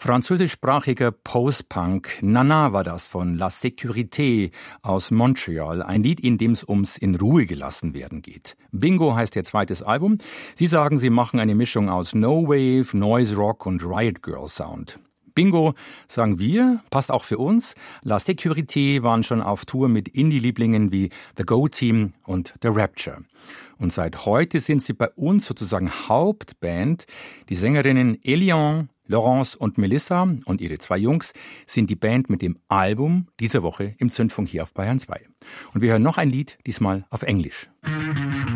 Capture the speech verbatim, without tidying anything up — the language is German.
Französischsprachiger Post-Punk. Nana war das von La Sécurité aus Montreal. Ein Lied, in dem es ums in Ruhe gelassen werden geht. Bingo heißt ihr zweites Album. Sie sagen, sie machen eine Mischung aus No-Wave, Noise Rock und Riot Girl Sound. Bingo, sagen wir, passt auch für uns. La Sécurité waren schon auf Tour mit Indie-Lieblingen wie The Go-Team und The Rapture. Und seit heute sind sie bei uns sozusagen Hauptband. Die Sängerinnen Eliane, Laurence und Melissa und ihre zwei Jungs sind die Band mit dem Album dieser Woche im Zündfunk hier auf Bayern zwei. Und wir hören noch ein Lied, diesmal auf Englisch.